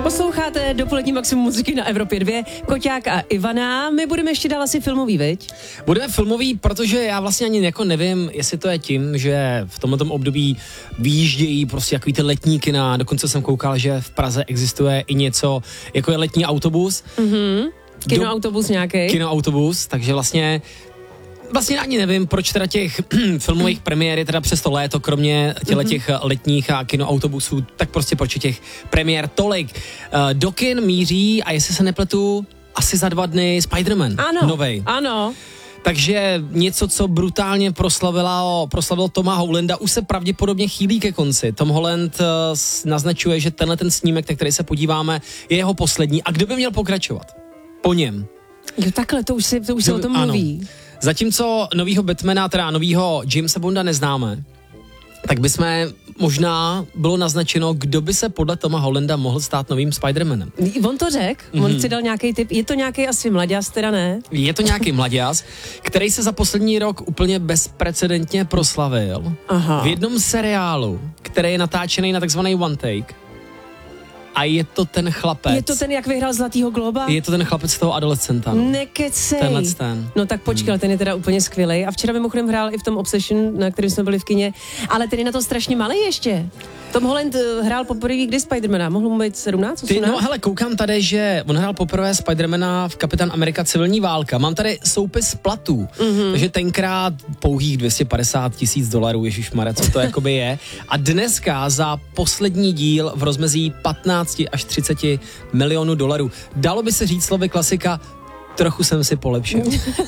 Posloucháte dopolední maximum muziky na Evropě 2, Koťák a Ivana. My budeme ještě dál asi filmový, viď? Budeme filmový, protože já vlastně ani jako nevím, jestli to je tím, že v tomto období vyjíždějí prostě takový ty letní kina. Dokonce jsem koukal, že v Praze existuje i něco, jako je letní autobus. Kinoautobus nějaký. Kinoautobus, takže vlastně ani nevím, proč teda těch filmových premiér je teda přes to léto, kromě těch letních a kinoautobusů, tak prostě proč je těch premiér tolik. Do kin míří, a jestli se nepletu, asi za 2 dny Spider-Man. Ano, novej. ano. Takže něco, co brutálně proslavil Toma Hollanda, už se pravděpodobně chýlí ke konci. Tom Holland naznačuje, že tenhle ten snímek, na který se podíváme, je jeho poslední. A kdo by měl pokračovat? Po něm. Jo, takhle, to už se o tom mluví. Ano. Zatímco novýho Batmana, teda novýho Jamesa Bonda neznáme, tak bychom možná bylo naznačeno, kdo by se podle Toma Hollanda mohl stát novým Spider-Manem. On to řekl, on si dal nějaký tip, je to nějaký asi mlaďas, teda ne? Je to nějaký mlaďas, který se za poslední rok úplně bezprecedentně proslavil. Aha. V jednom seriálu, který je natáčený na takzvaný one take. A je to ten chlapec. Je to ten, jak vyhrál Zlatýho Globa? Je to ten chlapec z toho adolescenta. No. Nekecej. Ten. No tak počkej, ten je teda úplně skvělej. A včera mimochodem hrál i v tom Obsession, na kterém jsme byli v kině. Ale ten je na to strašně malý ještě. Tom Holland hrál poprvé kdy Spidermana? Mohl mu být 17, 18? No hele, koukám tady, že on hrál poprvé Spidermana v Kapitán Amerika civilní válka. Mám tady soupis platů, takže tenkrát pouhých $250,000, ježišmarja, co to jakoby je. A dneska za poslední díl v rozmezí 15 až 30 milionů dolarů. Dalo by se říct slovy klasika, trochu jsem si polepšil.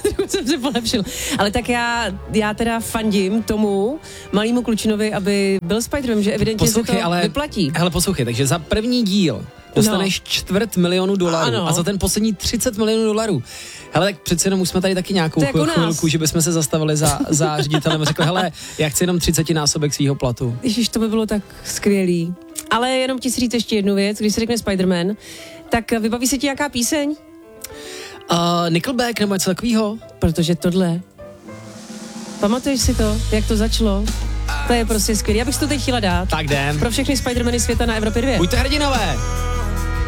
Ale tak já teda fandím tomu malýmu klučinovi, aby byl Spider-Man, že evidentně se to vyplatí. Hele, poslouchej, takže za první díl dostaneš $250,000 a za ten poslední $30 milionů. Hele, tak přece jenom už jsme tady taky nějakou chvilku, že bychom se zastavili za ředitelem a řekli, hele, já chci jenom 30násobek svýho platu. Ježiš, to by bylo tak skvělý. Ale jenom ti si říct ještě jednu věc, když se řekne Spider-Man, tak vybaví se ti jaká píseň? Nickelback nebo něco takového? Protože tohle. Pamatuješ si to, jak to začalo? To je prostě skvělý. Já bych si to teď chtěla dát. Tak jdem. Pro všechny Spider-Many světa na Evropě 2. Buďte hrdinové!